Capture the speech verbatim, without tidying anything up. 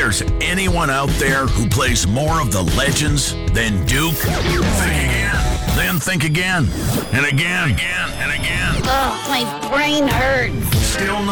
there's anyone out there who plays more of the legends than Duke? Think again. Then think again. And again. Again. And again. Ugh, my brain hurts. Still